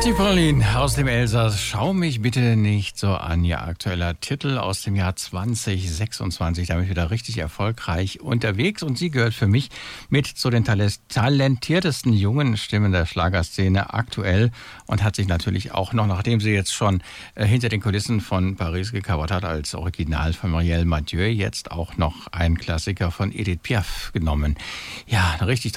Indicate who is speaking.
Speaker 1: Betty Pauline aus dem Elsass, schau mich bitte nicht so an. Ihr aktueller Titel aus dem Jahr 2026, damit wieder richtig erfolgreich unterwegs. Und sie gehört für mich mit zu den talentiertesten jungen Stimmen der Schlagerszene aktuell und hat sich natürlich auch noch, nachdem sie jetzt schon hinter den Kulissen von Paris gecovert hat, als Original von Marielle Mathieu, jetzt auch noch einen Klassiker von Edith Piaf genommen. Ja, richtig